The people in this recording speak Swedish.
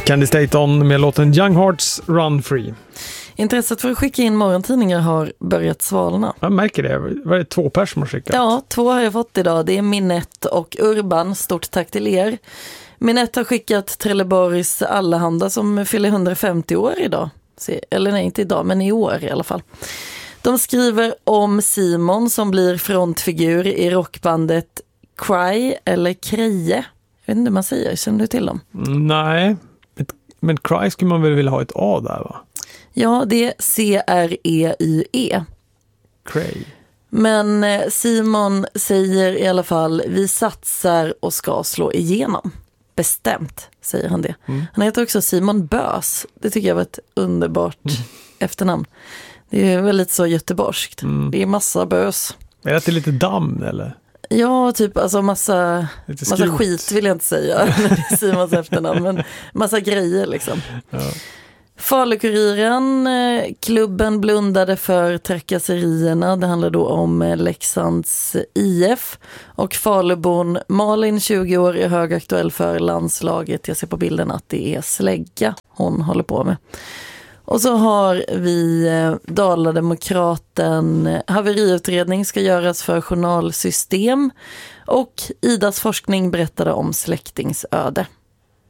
Candy Staton med låten Young Hearts Run Free. Intresset för att skicka in morgontidningar har börjat svalna. Jag märker det. Var det 2 personer som har skickat? Ja, 2 har jag fått idag. Det är Minette och Urban. Stort tack till er. Minette har skickat Trelleborgs Allehanda som fyller 150 år idag. Eller nej, inte idag, men i år i alla fall. De skriver om Simon som blir frontfigur i rockbandet Cry eller Kreje. Jag vet inte hur man säger, känner du till dem? Nej, men Cry skulle man väl vilja ha ett A där, va? Ja, det är C-R-E-Y-E. Cray. Men Simon säger i alla fall, vi satsar och ska slå igenom. Bestämt, säger han det. Han heter också Simon Bös. Det tycker jag var ett underbart efternamn. Det är väldigt så göteborgskt. Det är massa bös. Är det lite damm, eller? Ja, typ alltså massa skit vill jag inte säga när det är Simons efternamn, men massa grejer liksom. Ja. Falukuriren, klubben blundade för trakasserierna. Det handlar då om Leksands IF. Och Falubon Malin, 20 år, är högaktuell för landslaget. Jag ser på bilden att det är slägga hon håller på med. Och så har vi Dalademokraten. Haveriutredning ska göras för journalsystem. Och Idas forskning berättade om släktingsöde.